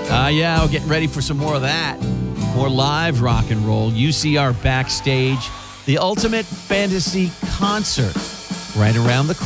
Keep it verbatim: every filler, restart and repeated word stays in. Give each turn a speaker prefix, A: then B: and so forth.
A: Uh, yeah, we're getting ready for some more of that. More live rock and roll. U C R Backstage, the Ultimate Fantasy Concert, right around the corner.